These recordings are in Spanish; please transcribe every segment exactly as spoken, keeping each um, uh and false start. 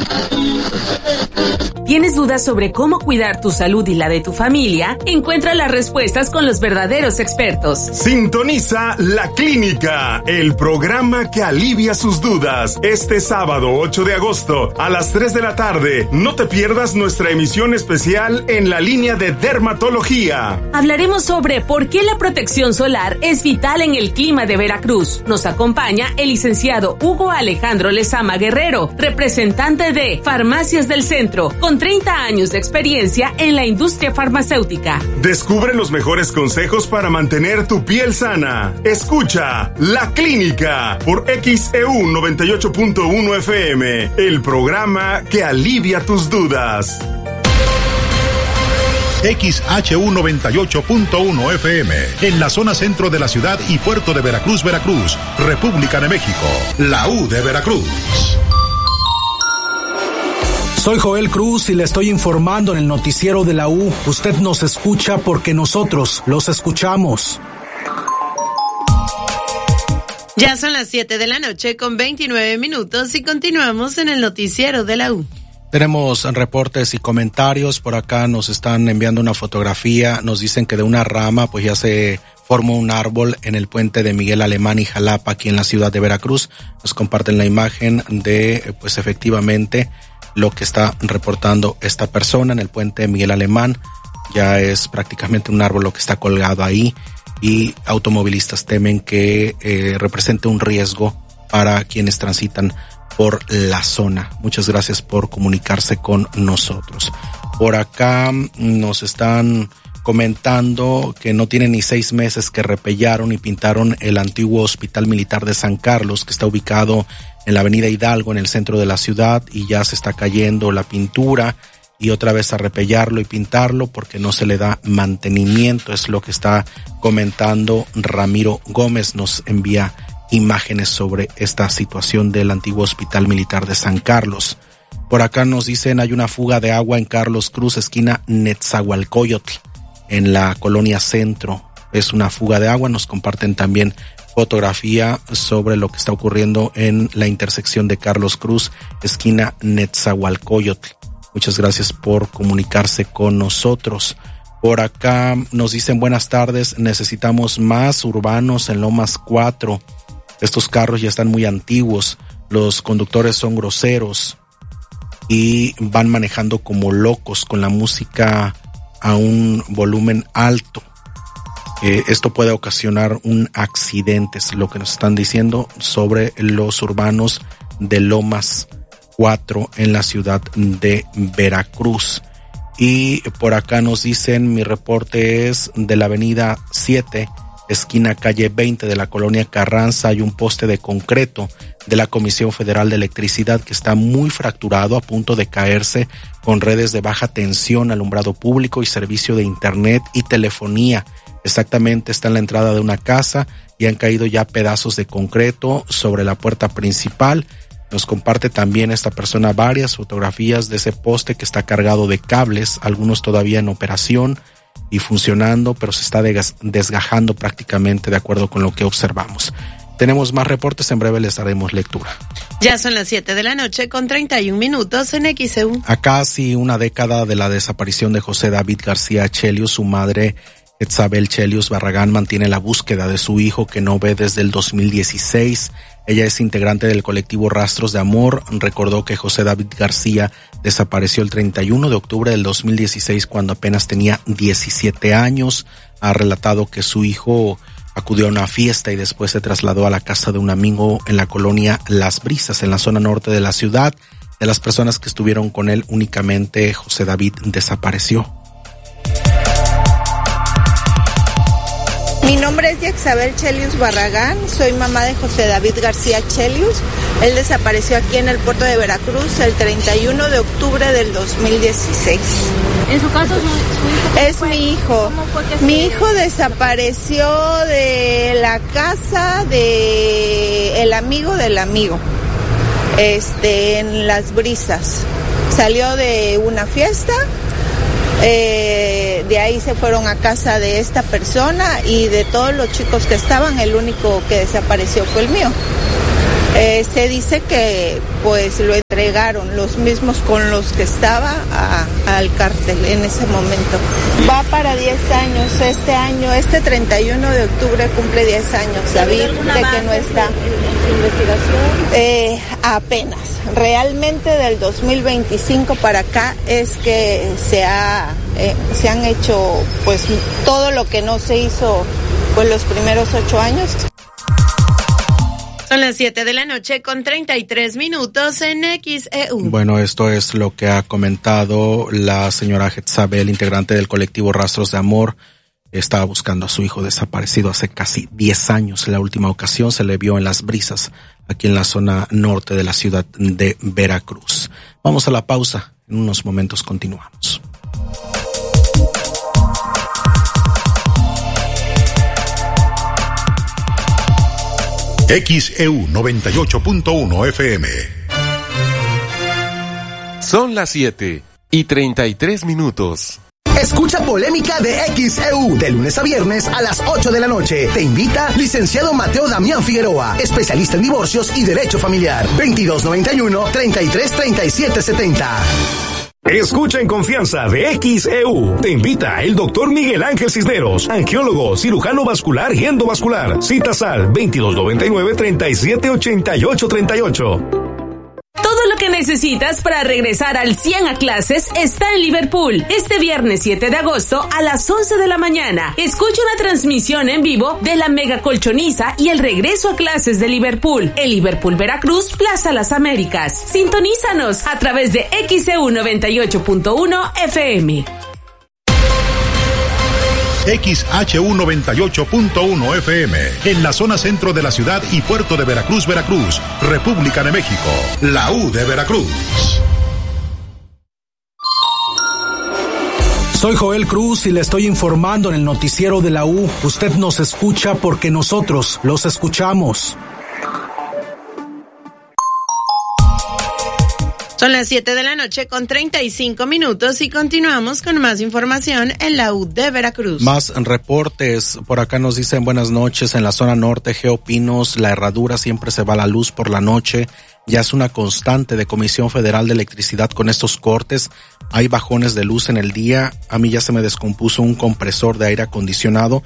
¿Tienes dudas sobre cómo cuidar tu salud y la de tu familia? Encuentra las respuestas con los verdaderos expertos. Sintoniza La Clínica, el programa que alivia sus dudas. Este sábado ocho de agosto a las tres de la tarde. No te pierdas nuestra emisión especial en la línea de dermatología. Hablaremos sobre por qué la protección solar es vital en el clima de Veracruz. Nos acompaña el licenciado Hugo Alejandro Lezama Guerrero, representante de Farmacias del Centro, con treinta años de experiencia en la industria farmacéutica. Descubre los mejores consejos para mantener tu piel sana. Escucha La Clínica por X E U noventa y ocho punto uno F M, el programa que alivia tus dudas. X H U noventa y ocho punto uno F M, en la zona centro de la ciudad y puerto de Veracruz, Veracruz, República de México, la U de Veracruz. Soy Joel Cruz y le estoy informando en el noticiero de la U. Usted nos escucha porque nosotros los escuchamos. Ya son las siete de la noche con veintinueve minutos y continuamos en el noticiero de la U. Tenemos reportes y comentarios. Por acá nos están enviando una fotografía. Nos dicen que de una rama pues ya se formó un árbol en el puente de Miguel Alemán y Jalapa, aquí en la ciudad de Veracruz. Nos comparten la imagen de pues efectivamente lo que está reportando esta persona en el puente de Miguel Alemán. Ya es prácticamente un árbol lo que está colgado ahí y automovilistas temen que eh, represente un riesgo para quienes transitan por la zona. Muchas gracias por comunicarse con nosotros. Por acá nos están comentando que no tienen ni seis meses que repellaron y pintaron el antiguo Hospital Militar de San Carlos, que está ubicado en la avenida Hidalgo, en el centro de la ciudad, y ya se está cayendo la pintura y otra vez a repellarlo y pintarlo porque no se le da mantenimiento. Es lo que está comentando Ramiro Gómez. Nos envía imágenes sobre esta situación del antiguo Hospital Militar de San Carlos. Por acá nos dicen hay una fuga de agua en Carlos Cruz, esquina Netzahualcóyotl, en la colonia Centro. Es una fuga de agua. Nos comparten también fotografía sobre lo que está ocurriendo en la intersección de Carlos Cruz, esquina Netzahualcóyotl. Muchas gracias por comunicarse con nosotros. Por acá nos dicen buenas tardes, necesitamos más urbanos en Lomas cuatro. Estos carros ya están muy antiguos, los conductores son groseros y van manejando como locos con la música a un volumen alto. Eh, esto puede ocasionar un accidente, es lo que nos están diciendo sobre los urbanos de Lomas cuatro en la ciudad de Veracruz. Y por acá nos dicen, mi reporte es de la avenida siete, esquina calle veinte de la colonia Carranza. Hay un poste de concreto de la Comisión Federal de Electricidad que está muy fracturado, a punto de caerse, con redes de baja tensión, alumbrado público y servicio de internet y telefonía. Exactamente, está en la entrada de una casa y han caído ya pedazos de concreto sobre la puerta principal. Nos comparte también esta persona varias fotografías de ese poste que está cargado de cables, algunos todavía en operación y funcionando, pero se está desgajando prácticamente de acuerdo con lo que observamos. Tenemos más reportes, en breve les daremos lectura. Ya son las siete de la noche con treinta y un minutos en X E U. A casi una década de la desaparición de José David García Chelius, su madre Etzabel Chelius Barragán mantiene la búsqueda de su hijo que no ve desde el dos mil dieciséis. Ella es integrante del colectivo Rastros de Amor. Recordó que José David García desapareció el treinta y uno de octubre del dos mil dieciséis cuando apenas tenía diecisiete años. Ha relatado que su hijo acudió a una fiesta y después se trasladó a la casa de un amigo en la colonia Las Brisas, en la zona norte de la ciudad. De las personas que estuvieron con él, únicamente José David desapareció. Mi nombre es Yaxabel Chelius Barragán, soy mamá de José David García Chelius. Él desapareció aquí en el puerto de Veracruz el treinta y uno de octubre del dos mil dieciséis. ¿En su caso su, su hijo? Es fue? mi hijo. ¿Cómo fue que mi hijo desapareció de la casa de el amigo del amigo, este, en Las Brisas. Salió de una fiesta. Eh, de ahí se fueron a casa de esta persona y de todos los chicos que estaban, el único que desapareció fue el mío. Eh, se dice que pues lo entregaron, los mismos con los que estaba a, al cártel en ese momento. Va para diez años, este año, este treinta y uno de octubre cumple diez años, David, de que no está. ¿En su investigación? Eh, apenas, realmente del dos mil veinticinco para acá es que se ha, eh, se han hecho pues todo lo que no se hizo pues los primeros ocho años. Son las siete de la noche con treinta y tres minutos en X E U. Bueno, esto es lo que ha comentado la señora Jezabel, integrante del colectivo Rastros de Amor. Estaba buscando a su hijo desaparecido hace casi diez años. La última ocasión se le vio en Las Brisas, aquí en la zona norte de la ciudad de Veracruz. Vamos a la pausa. En unos momentos continuamos. X E U noventa y ocho punto uno F M. Son las siete y treinta y tres minutos. Escucha Polémica de X E U de lunes a viernes a las ocho de la noche. Te invita licenciado Mateo Damián Figueroa, especialista en divorcios y derecho familiar. veintidós noventa y uno, treinta y tres, treinta y siete setenta. Escucha en confianza de X E U. Te invita el doctor Miguel Ángel Cisneros, angiólogo, cirujano vascular y endovascular. Citas al veintidós noventa y nueve, treinta y siete, ochenta y ocho treinta y ocho. Todo lo que necesitas para regresar al cien a clases está en Liverpool. Este viernes siete de agosto a las once de la mañana. Escucha una transmisión en vivo de la Mega Colchoniza y el regreso a clases de Liverpool. En Liverpool, Veracruz, Plaza Las Américas. Sintonízanos a través de X E U noventa y ocho punto uno F M. X H U noventa y ocho punto uno F M, en la zona centro de la ciudad y puerto de Veracruz, Veracruz, República de México, la U de Veracruz. Soy Joel Cruz y le estoy informando en el noticiero de la U. Usted nos escucha porque nosotros los escuchamos. Son las siete de la noche con treinta y cinco minutos y continuamos con más información en la U de Veracruz. Más reportes. Por acá nos dicen buenas noches. En la zona norte, Geopinos, la Herradura, siempre se va la luz por la noche. Ya es una constante de Comisión Federal de Electricidad con estos cortes. Hay bajones de luz en el día. A mí ya se me descompuso un compresor de aire acondicionado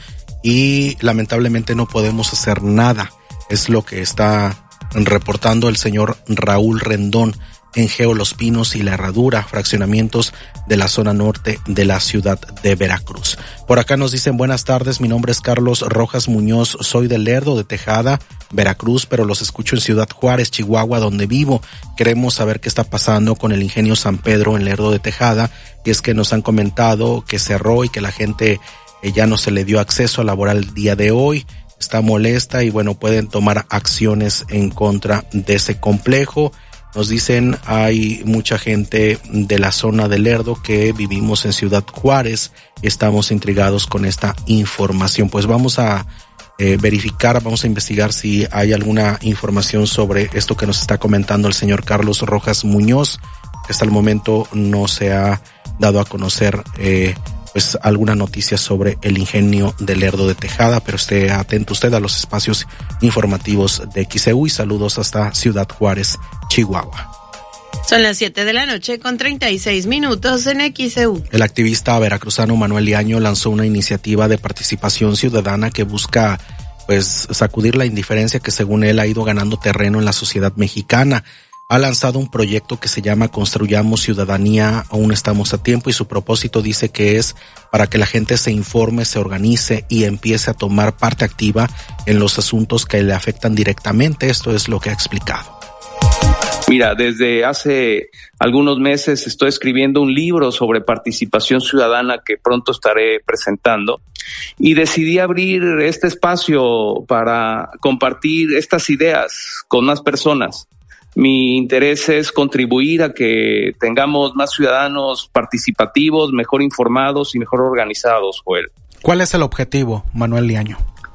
y lamentablemente no podemos hacer nada. Es lo que está reportando el señor Raúl Rendón en Geo Los Pinos y la Herradura, fraccionamientos de la zona norte de la ciudad de Veracruz. Por acá nos dicen buenas tardes, mi nombre es Carlos Rojas Muñoz, soy de Lerdo de Tejada, Veracruz, pero los escucho en Ciudad Juárez, Chihuahua, donde vivo. Queremos saber qué está pasando con el ingenio San Pedro en Lerdo de Tejada, y es que nos han comentado que cerró y que la gente eh, ya no se le dio acceso a laborar el día de hoy. Está molesta y bueno, pueden tomar acciones en contra de ese complejo. Nos dicen hay mucha gente de la zona de Lerdo que vivimos en Ciudad Juárez y estamos intrigados con esta información. Pues vamos a eh, verificar, vamos a investigar si hay alguna información sobre esto que nos está comentando el señor Carlos Rojas Muñoz, que hasta el momento no se ha dado a conocer eh, pues alguna noticia sobre el ingenio de Lerdo de Tejada, pero esté atento usted a los espacios informativos de X E U y saludos hasta Ciudad Juárez, Chihuahua. Son las siete de la noche con treinta y seis minutos en X E U. El activista veracruzano Manuel Liaño lanzó una iniciativa de participación ciudadana que busca pues sacudir la indiferencia que según él ha ido ganando terreno en la sociedad mexicana. Ha lanzado un proyecto que se llama Construyamos Ciudadanía, aún estamos a tiempo, y su propósito dice que es para que la gente se informe, se organice y empiece a tomar parte activa en los asuntos que le afectan directamente. Esto es lo que ha explicado. Mira, desde hace algunos meses estoy escribiendo un libro sobre participación ciudadana que pronto estaré presentando y decidí abrir este espacio para compartir estas ideas con más personas. Mi interés es contribuir a que tengamos más ciudadanos participativos, mejor informados y mejor organizados, Joel. ¿Cuál es el objetivo, Manuel Liaño?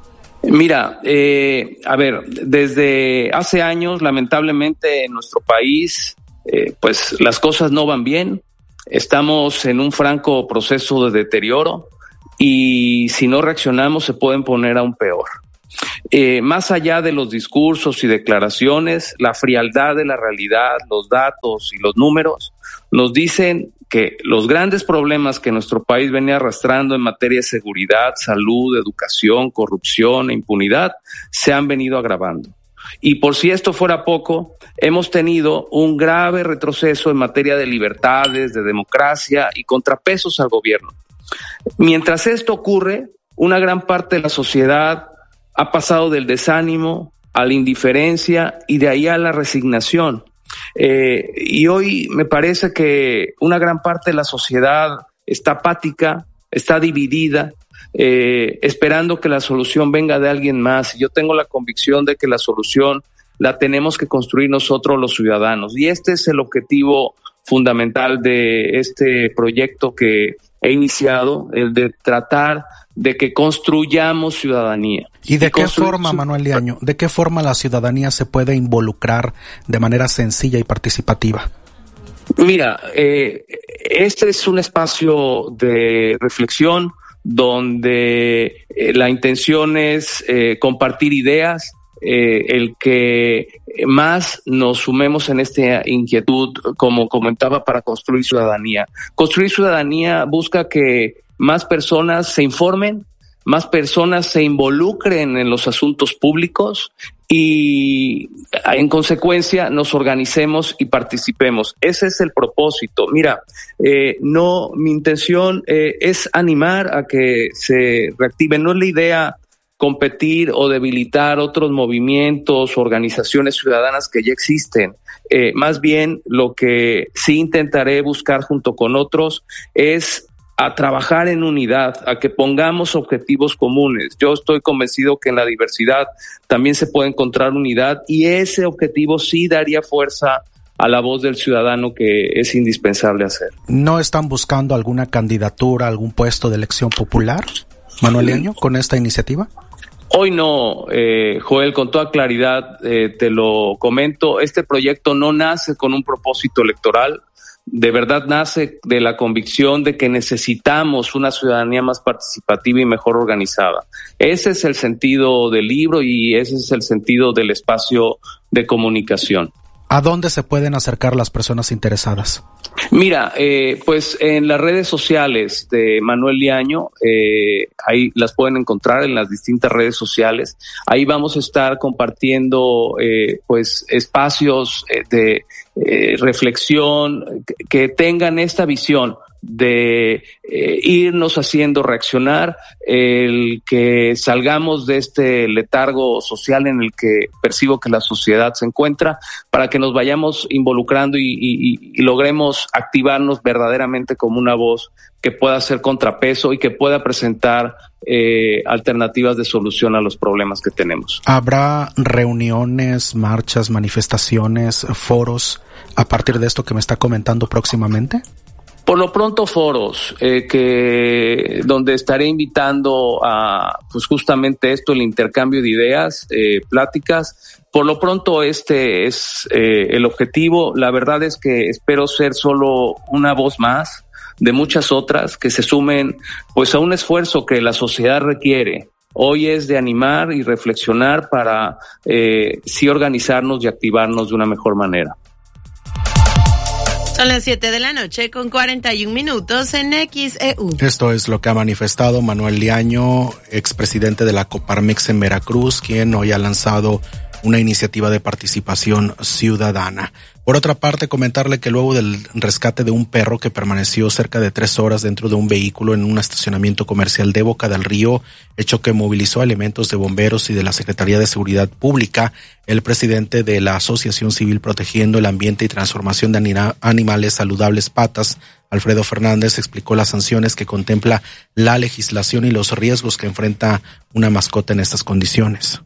Mira, eh, a ver, desde hace años, lamentablemente en nuestro país, eh, pues las cosas no van bien. Estamos en un franco proceso de deterioro y si no reaccionamos se pueden poner aún peor. Eh, más allá de los discursos y declaraciones, la frialdad de la realidad, los datos y los números nos dicen que los grandes problemas que nuestro país venía arrastrando en materia de seguridad, salud, educación, corrupción e impunidad se han venido agravando. Y por si esto fuera poco, hemos tenido un grave retroceso en materia de libertades, de democracia y contrapesos al gobierno. Mientras esto ocurre, una gran parte de la sociedad ha pasado del desánimo a la indiferencia y de ahí a la resignación. Eh, y hoy me parece que una gran parte de la sociedad está apática, está dividida, eh, esperando que la solución venga de alguien más. Y yo tengo la convicción de que la solución la tenemos que construir nosotros los ciudadanos. Y este es el objetivo fundamental de este proyecto que he iniciado, el de tratar de que construyamos ciudadanía. ¿Y de y qué forma, Manuel Liaño, de qué forma la ciudadanía se puede involucrar de manera sencilla y participativa? Mira, eh, este es un espacio de reflexión donde eh, la intención es eh, compartir ideas, eh, el que más nos sumemos en esta inquietud, como comentaba, para construir ciudadanía. Construir ciudadanía busca que más personas se informen, más personas se involucren en los asuntos públicos y en consecuencia nos organicemos y participemos. Ese es el propósito. Mira, eh, no, mi intención eh, es animar a que se reactiven. No es la idea competir o debilitar otros movimientos, organizaciones ciudadanas que ya existen. Eh, más bien lo que sí intentaré buscar junto con otros es a trabajar en unidad, a que pongamos objetivos comunes. Yo estoy convencido que en la diversidad también se puede encontrar unidad y ese objetivo sí daría fuerza a la voz del ciudadano, que es indispensable hacer. ¿No están buscando alguna candidatura, algún puesto de elección popular, Manuel Liaño, con esta iniciativa? Hoy no, eh, Joel, con toda claridad eh, te lo comento, este proyecto no nace con un propósito electoral. De verdad nace de la convicción de que necesitamos una ciudadanía más participativa y mejor organizada. Ese es el sentido del libro y ese es el sentido del espacio de comunicación. ¿A dónde se pueden acercar las personas interesadas? Mira, eh, pues en las redes sociales de Manuel Liaño, eh, ahí las pueden encontrar en las distintas redes sociales. Ahí vamos a estar compartiendo eh, pues espacios eh, de eh, reflexión que, que tengan esta visión de eh, irnos haciendo reaccionar, el que salgamos de este letargo social en el que percibo que la sociedad se encuentra, para que nos vayamos involucrando y, y, y logremos activarnos verdaderamente como una voz que pueda ser contrapeso y que pueda presentar eh, alternativas de solución a los problemas que tenemos. ¿Habrá reuniones, marchas, manifestaciones, foros a partir de esto que me está comentando próximamente? Por lo pronto foros, eh, que donde estaré invitando a, pues justamente esto, el intercambio de ideas, eh, pláticas. Por lo pronto este es eh, el objetivo. La verdad es que espero ser solo una voz más de muchas otras que se sumen pues a un esfuerzo que la sociedad requiere. Hoy es de animar y reflexionar para eh, sí organizarnos y activarnos de una mejor manera. Son las siete de la noche con cuarenta y un minutos en X E U. Esto es lo que ha manifestado Manuel Liaño, expresidente de la Coparmex en Veracruz, quien hoy ha lanzado una iniciativa de participación ciudadana. Por otra parte, comentarle que luego del rescate de un perro que permaneció cerca de tres horas dentro de un vehículo en un estacionamiento comercial de Boca del Río, hecho que movilizó a elementos de bomberos y de la Secretaría de Seguridad Pública, el presidente de la Asociación Civil Protegiendo el Ambiente y Transformación de Animales Saludables Patas, Alfredo Fernández, explicó las sanciones que contempla la legislación y los riesgos que enfrenta una mascota en estas condiciones.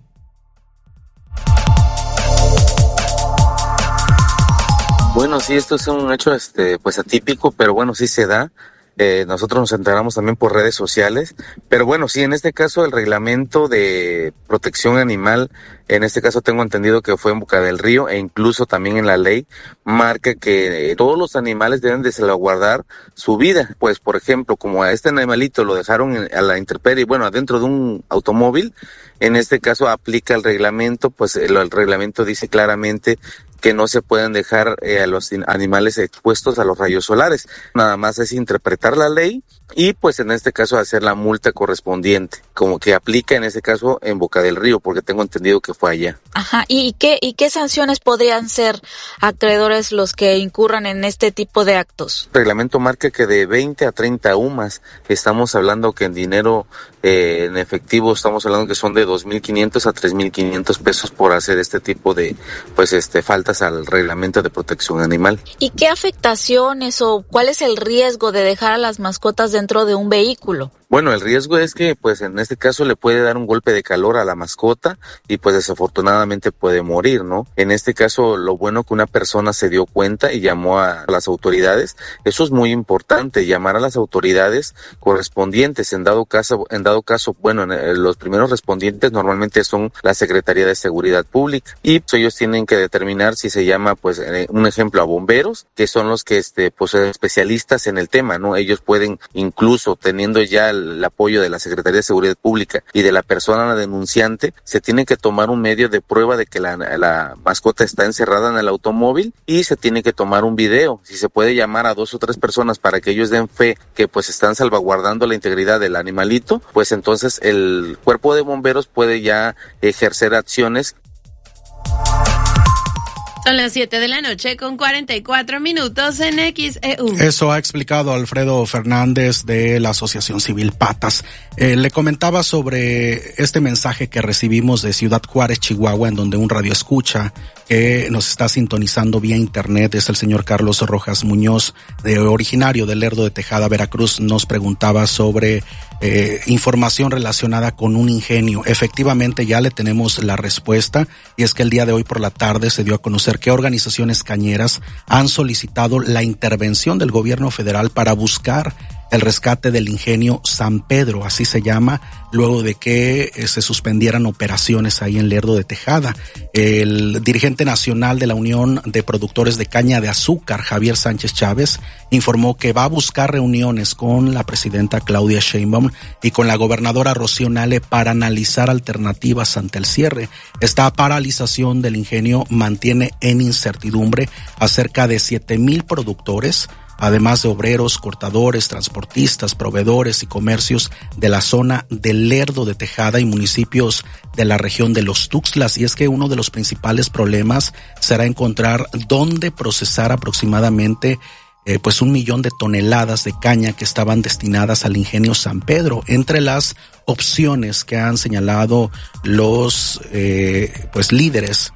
Bueno, sí, esto es un hecho este pues atípico, pero bueno, sí se da. Eh, nosotros nos enteramos también por redes sociales, pero bueno, sí, en este caso el reglamento de protección animal, en este caso tengo entendido que fue en Boca del Río, e incluso también en la ley marca que eh, todos los animales deben de salvaguardar su vida. Pues, por ejemplo, como a este animalito lo dejaron en, a la intemperie, bueno, adentro de un automóvil, en este caso aplica el reglamento, pues el, el reglamento dice claramente que no se pueden dejar eh, a los animales expuestos a los rayos solares. Nada más es interpretar la ley y pues en este caso hacer la multa correspondiente, como que aplica en este caso en Boca del Río, porque tengo entendido que fue allá. Ajá, ¿y qué, y qué sanciones podrían ser acreedores los que incurran en este tipo de actos? El reglamento marca que de veinte a treinta U M A S, estamos hablando que en dinero, eh, en efectivo, estamos hablando que son de dos mil quinientos a tres mil quinientos pesos por hacer este tipo de, pues este, faltas al reglamento de protección animal. ¿Y qué afectaciones o cuál es el riesgo de dejar a las mascotas dentro de un vehículo? Bueno, el riesgo es que, pues, en este caso le puede dar un golpe de calor a la mascota y, pues, desafortunadamente puede morir, ¿no? En este caso, lo bueno que una persona se dio cuenta y llamó a las autoridades. Eso es muy importante, llamar a las autoridades correspondientes. En dado caso, en dado caso, bueno, los primeros respondientes normalmente son la Secretaría de Seguridad Pública y pues, ellos tienen que determinar si se llama, pues, un ejemplo, a bomberos, que son los que, este, pues, especialistas en el tema, ¿no? Ellos pueden, incluso teniendo ya el apoyo de la Secretaría de Seguridad Pública y de la persona denunciante, se tiene que tomar un medio de prueba de que la, la mascota está encerrada en el automóvil y se tiene que tomar un video. Si se puede llamar a dos o tres personas para que ellos den fe que pues están salvaguardando la integridad del animalito, pues entonces el cuerpo de bomberos puede ya ejercer acciones. Son las siete de la noche con cuarenta y cuatro minutos en X E U. Eso ha explicado Alfredo Fernández de la Asociación Civil Patas. Eh, le comentaba sobre este mensaje que recibimos de Ciudad Juárez, Chihuahua, en donde un radioescucha que nos está sintonizando vía internet es el señor Carlos Rojas Muñoz, de, originario de Lerdo de Tejada, Veracruz, nos preguntaba sobre eh, información relacionada con un ingenio. Efectivamente ya le tenemos la respuesta y es que el día de hoy por la tarde se dio a conocer que organizaciones cañeras han solicitado la intervención del gobierno federal para buscar el rescate del ingenio San Pedro, así se llama, luego de que eh, se suspendieran operaciones ahí en Lerdo de Tejada. El dirigente nacional de la Unión de Productores de Caña de Azúcar, Javier Sánchez Chávez, informó que va a buscar reuniones con la presidenta Claudia Sheinbaum y con la gobernadora Rocío Nale para analizar alternativas ante el cierre. Esta paralización del ingenio mantiene en incertidumbre a cerca de siete mil productores, además de obreros, cortadores, transportistas, proveedores y comercios de la zona de Lerdo de Tejada y municipios de la región de Los Tuxtlas. Y es que uno de los principales problemas será encontrar dónde procesar aproximadamente eh, pues un millón de toneladas de caña que estaban destinadas al ingenio San Pedro. Entre las opciones que han señalado los eh, pues líderes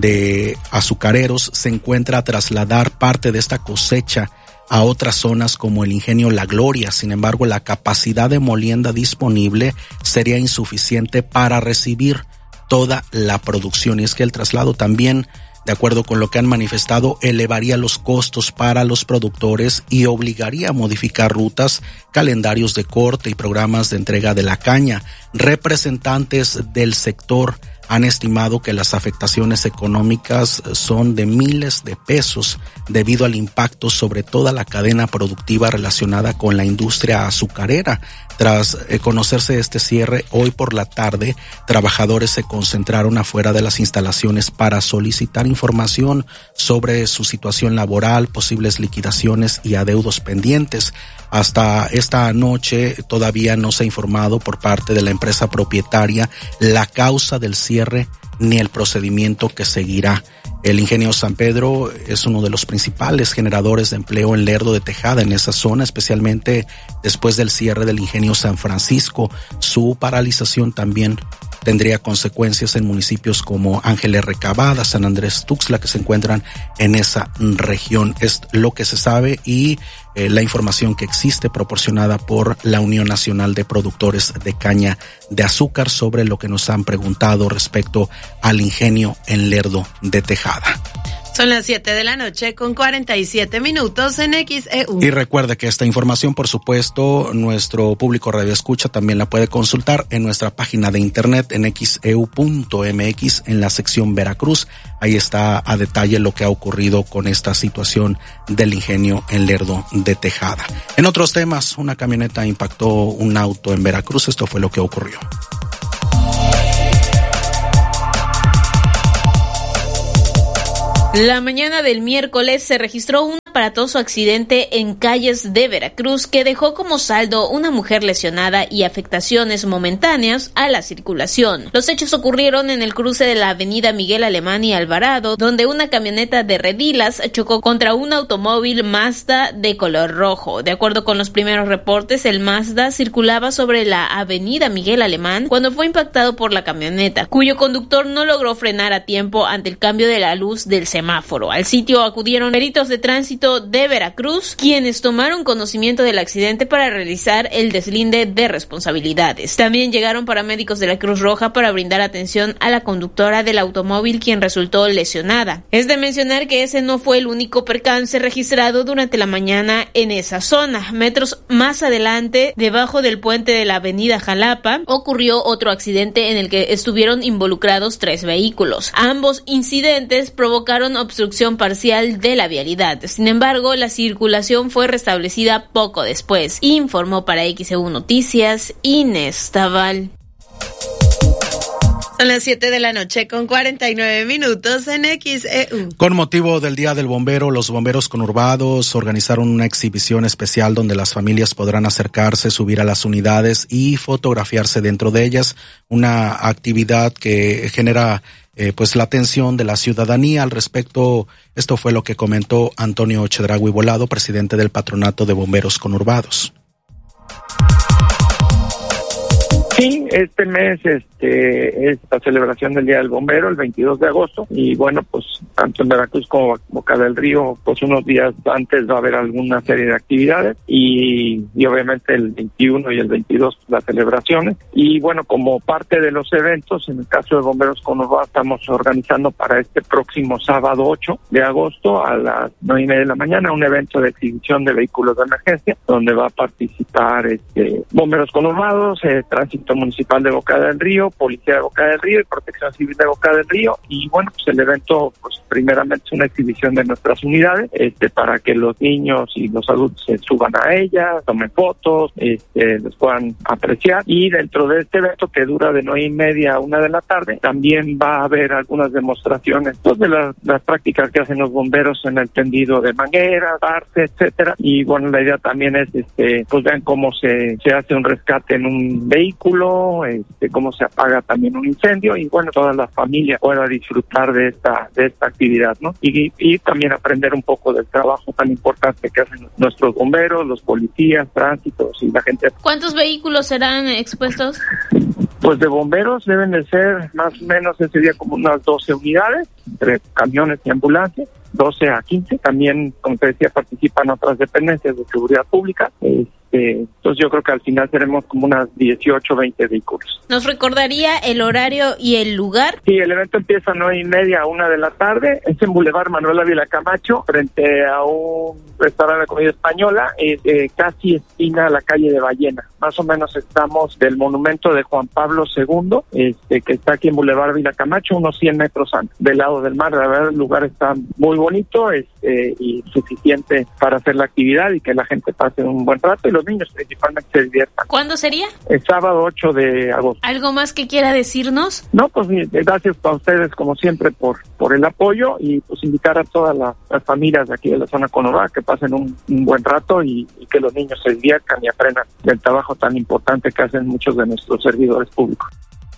de azucareros se encuentra trasladar parte de esta cosecha a otras zonas como el ingenio La Gloria. Sin embargo, la capacidad de molienda disponible sería insuficiente para recibir toda la producción. Y es que el traslado también, de acuerdo con lo que han manifestado, elevaría los costos para los productores y obligaría a modificar rutas, calendarios de corte y programas de entrega de la caña. Representantes del sector han estimado que las afectaciones económicas son de miles de pesos debido al impacto sobre toda la cadena productiva relacionada con la industria azucarera. Tras eh, conocerse este cierre, hoy por la tarde, trabajadores se concentraron afuera de las instalaciones para solicitar información sobre su situación laboral, posibles liquidaciones y adeudos pendientes. Hasta esta noche todavía no se ha informado por parte de la empresa propietaria la causa del cierre ni el procedimiento que seguirá. El ingenio San Pedro es uno de los principales generadores de empleo en Lerdo de Tejada, en esa zona, especialmente después del cierre del ingenio San Francisco. Su paralización también tendría consecuencias en municipios como Ángeles Recabada, San Andrés Tuxtla, que se encuentran en esa región. Es lo que se sabe y eh, la información que existe proporcionada por la Unión Nacional de Productores de Caña de Azúcar sobre lo que nos han preguntado respecto al ingenio en Lerdo de Tejada. Son las siete de la noche con cuarenta y siete minutos en X E U. Y recuerde que esta información, por supuesto, nuestro público radio escucha también la puede consultar en nuestra página de internet en x e u punto m x en la sección Veracruz. Ahí está a detalle lo que ha ocurrido con esta situación del ingenio en Lerdo de Tejada. En otros temas, una camioneta impactó un auto en Veracruz. Esto fue lo que ocurrió. La mañana del miércoles se registró un aparatoso accidente en calles de Veracruz que dejó como saldo una mujer lesionada y afectaciones momentáneas a la circulación. Los hechos ocurrieron en el cruce de la avenida Miguel Alemán y Alvarado, donde una camioneta de redilas chocó contra un automóvil Mazda de color rojo. De acuerdo con los primeros reportes, el Mazda circulaba sobre la avenida Miguel Alemán cuando fue impactado por la camioneta, cuyo conductor no logró frenar a tiempo ante el cambio de la luz del semáforo. Al sitio acudieron peritos de tránsito de Veracruz, quienes tomaron conocimiento del accidente para realizar el deslinde de responsabilidades. También llegaron paramédicos de la Cruz Roja para brindar atención a la conductora del automóvil, quien resultó lesionada. Es de mencionar que ese no fue el único percance registrado durante la mañana en esa zona. Metros más adelante, debajo del puente de la avenida Jalapa, ocurrió otro accidente en el que estuvieron involucrados tres vehículos. Ambos incidentes provocaron obstrucción parcial de la vialidad. Sin embargo, la circulación fue restablecida poco después, informó para X E U Noticias Inés Taval. Son las siete de la noche con cuarenta y nueve minutos en X E U. Con motivo del Día del Bombero, los bomberos conurbados organizaron una exhibición especial donde las familias podrán acercarse, subir a las unidades y fotografiarse dentro de ellas. Una actividad que genera eh, pues la atención de la ciudadanía. Al respecto, esto fue lo que comentó Antonio Chedraui Volado, presidente del Patronato de Bomberos Conurbados. Sí, este mes este, es la celebración del Día del Bombero, el veintidós de agosto, y bueno, pues tanto en Veracruz como Boca del Río, pues unos días antes va a haber alguna serie de actividades, y, y obviamente el veintiuno y el veintidós las celebraciones, y bueno, como parte de los eventos, en el caso de Bomberos Conurbados, estamos organizando para este próximo sábado ocho de agosto a las nueve y media de la mañana un evento de exhibición de vehículos de emergencia, donde va a participar este, Bomberos Conurbados, eh, Tránsito Municipal de Boca del Río, Policía de Boca del Río y Protección Civil de Boca del Río. Y bueno, pues el evento, pues primeramente es una exhibición de nuestras unidades, este, para que los niños y los adultos se suban a ellas, tomen fotos, este, les puedan apreciar. Y dentro de este evento, que dura de nueve y media a una de la tarde, también va a haber algunas demostraciones pues, de las, las prácticas que hacen los bomberos en el tendido de mangueras, partes, etcétera. Y bueno, la idea también es, este, pues vean cómo se, se hace un rescate en un vehículo, este, cómo se apaga también un incendio, y bueno, toda la familia pueda disfrutar de esta de esta actividad, ¿no? Y, y también aprender un poco del trabajo tan importante que hacen nuestros bomberos, los policías, tránsitos y la gente. ¿Cuántos vehículos serán expuestos? Pues de bomberos deben de ser más o menos ese día como unas doce unidades, entre camiones y ambulancias, doce a quince. También, como te decía, participan otras dependencias de seguridad pública. Este, entonces yo creo que al final seremos como unas dieciocho o veinte vehículos. ¿Nos recordaría el horario y el lugar? Sí, el evento empieza a nueve y media a una de la tarde. Es en Boulevard Manuel Ávila Camacho, frente a un restaurante de comida española, eh, eh, casi esquina a la calle de Ballena. Más o menos estamos del monumento de Juan Pablo segundo, este, que está aquí en Boulevard Ávila Camacho, unos cien metros antes, del lado del mar. La verdad, el lugar está muy bonito este, y suficiente para hacer la actividad y que la gente pase un buen rato y los niños principalmente se diviertan. ¿Cuándo sería? El sábado ocho de agosto. ¿Algo más que quiera decirnos? No, pues gracias a ustedes como siempre por por el apoyo y pues invitar a todas las, las familias de aquí de la zona conurbada que pasen un, un buen rato y, y que los niños se diviertan y aprendan del trabajo tan importante que hacen muchos de nuestros servidores públicos.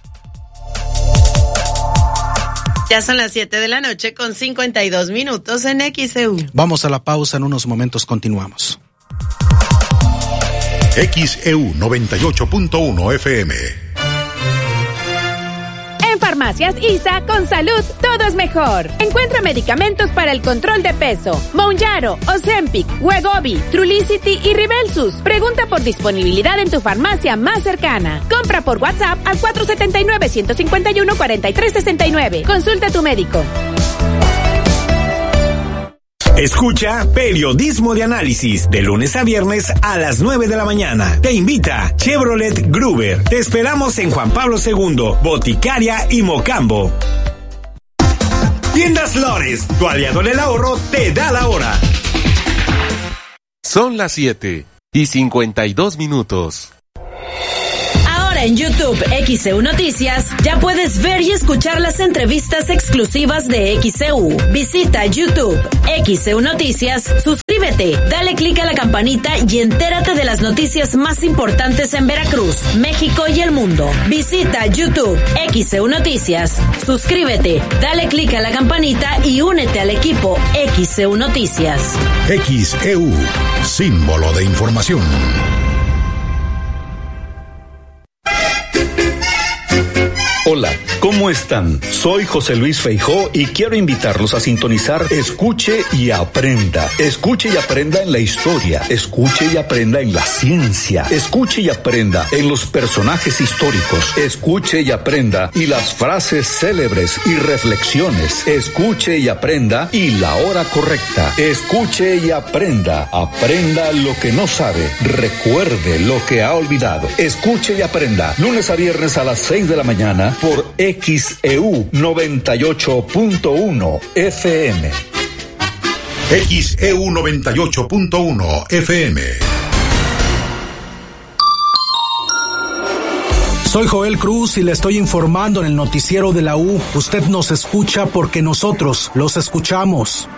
Ya son las siete de la noche con cincuenta y dos minutos en X E U. Vamos a la pausa, en unos momentos continuamos. X E U noventa y ocho punto uno F M. En Farmacias I S A, con salud, todo es mejor. Encuentra medicamentos para el control de peso: Mounjaro, Ozempic, Wegovy, Trulicity y Ribelsus. Pregunta por disponibilidad en tu farmacia más cercana. Compra por WhatsApp al cuatro siete nueve, uno cinco uno, cuatro tres seis nueve. Consulta a tu médico. Escucha Periodismo de Análisis de lunes a viernes a las nueve de la mañana. Te invita Chevrolet Gruber. Te esperamos en Juan Pablo segundo, Boticaria y Mocambo. Tiendas Lores, tu aliado en el ahorro, te da la hora. Son las siete y cincuenta y dos minutos. En YouTube X E U Noticias ya puedes ver y escuchar las entrevistas exclusivas de X E U. Visita YouTube X E U Noticias, suscríbete, dale clic a la campanita y entérate de las noticias más importantes en Veracruz, México y el mundo. Visita YouTube X E U Noticias, suscríbete, dale clic a la campanita y únete al equipo X E U Noticias. X E U, símbolo de información. Hola, ¿cómo están? Soy José Luis Feijó y quiero invitarlos a sintonizar Escuche y Aprenda. Escuche y aprenda en la historia, escuche y aprenda en la ciencia, escuche y aprenda en los personajes históricos, escuche y aprenda y las frases célebres y reflexiones, escuche y aprenda y la hora correcta, escuche y aprenda, aprenda lo que no sabe, recuerde lo que ha olvidado, escuche y aprenda, lunes a viernes a las seis de la mañana, por X E U noventa y ocho punto uno F M. X E U noventa y ocho punto uno F M. Soy Joel Cruz y le estoy informando en el noticiero de la U. Usted nos escucha porque nosotros los escuchamos.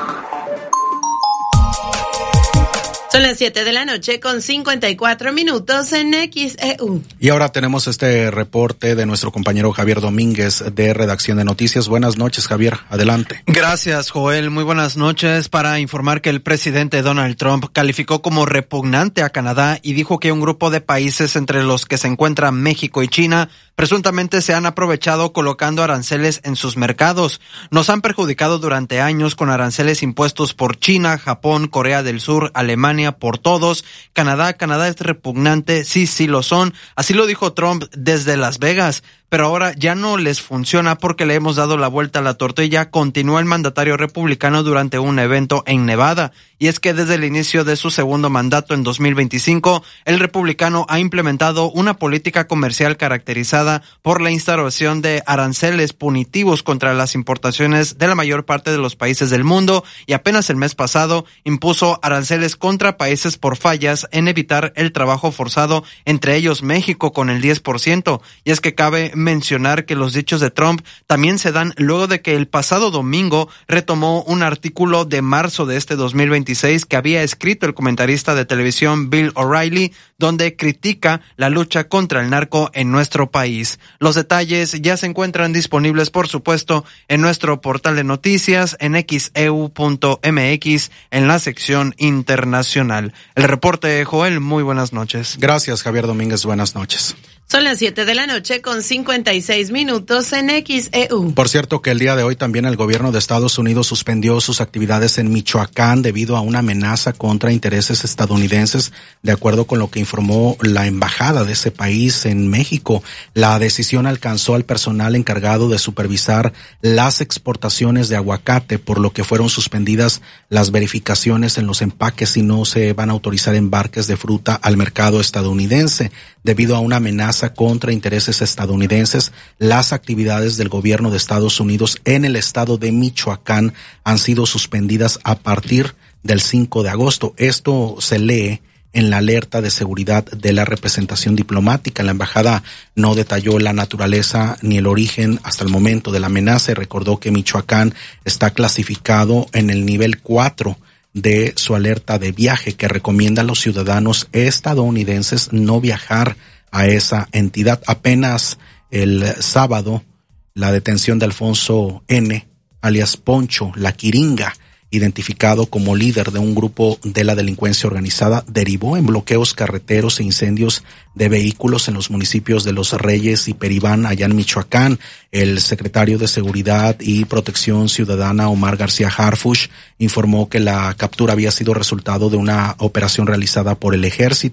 Son las siete de la noche con cincuenta y cuatro minutos en X E U. Y ahora tenemos este reporte de nuestro compañero Javier Domínguez de Redacción de Noticias. Buenas noches, Javier. Adelante. Gracias, Joel. Muy buenas noches. Para informar que el presidente Donald Trump calificó como repugnante a Canadá y dijo que un grupo de países, entre los que se encuentran México y China, presuntamente se han aprovechado colocando aranceles en sus mercados. Nos han perjudicado durante años con aranceles impuestos por China, Japón, Corea del Sur, Alemania, por todos. Canadá, Canadá es repugnante, sí, sí lo son. Así lo dijo Trump desde Las Vegas. Pero ahora ya no les funciona porque le hemos dado la vuelta a la tortilla, continuó el mandatario republicano durante un evento en Nevada. Y es que desde el inicio de su segundo mandato en dos mil veinticinco, el republicano ha implementado una política comercial caracterizada por la instauración de aranceles punitivos contra las importaciones de la mayor parte de los países del mundo, y apenas el mes pasado impuso aranceles contra países por fallas en evitar el trabajo forzado, entre ellos México con el diez por ciento. Y es que cabe mencionar que los dichos de Trump también se dan luego de que el pasado domingo retomó un artículo de marzo de este dos mil veintiséis que había escrito el comentarista de televisión Bill O'Reilly, donde critica la lucha contra el narco en nuestro país. Los detalles ya se encuentran disponibles, por supuesto, en nuestro portal de noticias en x e u punto m x en la sección internacional. El reporte, Joel, muy buenas noches. Gracias, Javier Domínguez, buenas noches. Son las siete de la noche con cincuenta y seis minutos en X E U. Por cierto que el día de hoy también el gobierno de Estados Unidos suspendió sus actividades en Michoacán debido a una amenaza contra intereses estadounidenses, de acuerdo con lo que informó la embajada de ese país en México. La decisión alcanzó al personal encargado de supervisar las exportaciones de aguacate, por lo que fueron suspendidas las verificaciones en los empaques y no se van a autorizar embarques de fruta al mercado estadounidense. Debido a una amenaza contra intereses estadounidenses, las actividades del gobierno de Estados Unidos en el estado de Michoacán han sido suspendidas a partir del cinco de agosto. Esto se lee en la alerta de seguridad de la representación diplomática. La embajada no detalló la naturaleza ni el origen hasta el momento de la amenaza y recordó que Michoacán está clasificado en el nivel cuatro de su alerta de viaje, que recomienda a los ciudadanos estadounidenses no viajar a esa entidad. Apenas el sábado, la detención de Alfonso N., alias Poncho, la Quiringa, identificado como líder de un grupo de la delincuencia organizada, derivó en bloqueos carreteros e incendios de vehículos en los municipios de Los Reyes y Peribán, allá en Michoacán. El secretario de Seguridad y Protección Ciudadana, Omar García Harfuch, informó que la captura había sido resultado de una operación realizada por el ejército.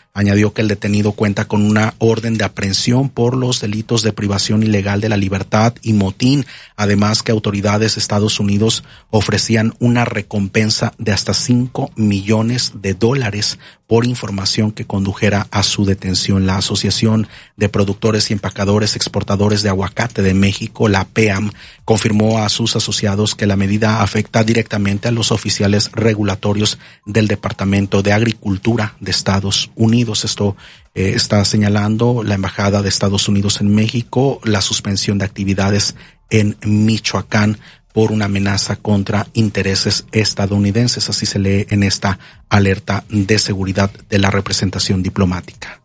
Añadió que el detenido cuenta con una orden de aprehensión por los delitos de privación ilegal de la libertad y motín. Además, que autoridades de Estados Unidos ofrecían una recompensa de hasta cinco millones de dólares por información que condujera a su detención. La Asociación de Productores y Empacadores Exportadores de Aguacate de México, la P E A M, confirmó a sus asociados que la medida afecta directamente a los oficiales regulatorios del Departamento de Agricultura de Estados Unidos. Esto eh, está señalando la Embajada de Estados Unidos en México la suspensión de actividades en Michoacán por una amenaza contra intereses estadounidenses. Así se lee en esta alerta de seguridad de la representación diplomática.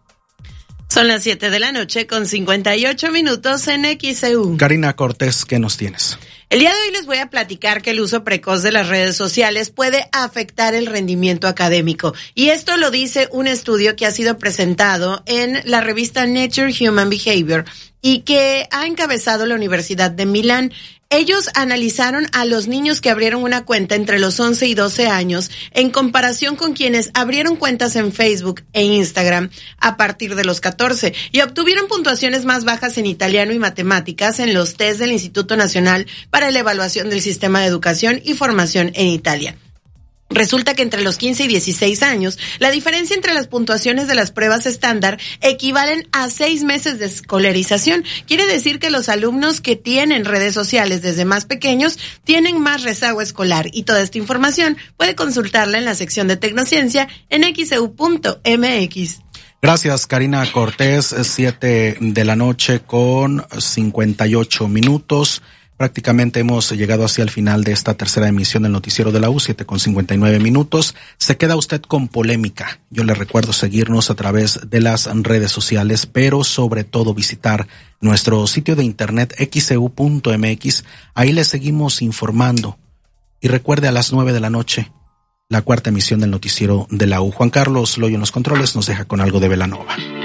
Son las siete de la noche con cincuenta y ocho minutos en X E U. Karina Cortés, ¿qué nos tienes? El día de hoy les voy a platicar que el uso precoz de las redes sociales puede afectar el rendimiento académico. Y esto lo dice un estudio que ha sido presentado en la revista Nature Human Behavior y que ha encabezado la Universidad de Milán. Ellos analizaron a los niños que abrieron una cuenta entre los once y doce años en comparación con quienes abrieron cuentas en Facebook e Instagram a partir de los catorce y obtuvieron puntuaciones más bajas en italiano y matemáticas en los test del Instituto Nacional para la Evaluación del Sistema de Educación y Formación en Italia. Resulta que entre los quince y dieciséis años, la diferencia entre las puntuaciones de las pruebas estándar equivalen a seis meses de escolarización. Quiere decir que los alumnos que tienen redes sociales desde más pequeños tienen más rezago escolar, y toda esta información puede consultarla en la sección de Tecnociencia en x e u punto m x. Gracias, Karina Cortés. Siete de la noche con cincuenta y ocho minutos. Prácticamente hemos llegado hacia el final de esta tercera emisión del Noticiero de la U, siete con cincuenta y nueve minutos. Se queda usted con polémica. Yo le recuerdo seguirnos a través de las redes sociales, pero sobre todo visitar nuestro sitio de internet x e u punto m x. Ahí le seguimos informando. Y recuerde, a las nueve de la noche, la cuarta emisión del Noticiero de la U. Juan Carlos Loyo en los controles nos deja con algo de Belanova.